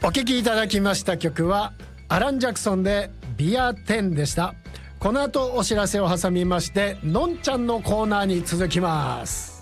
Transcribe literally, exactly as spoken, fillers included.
お聴きいただきました曲はアラン・ジャクソンでビアテンでした。この後お知らせを挟みましてのんちゃんのコーナーに続きます。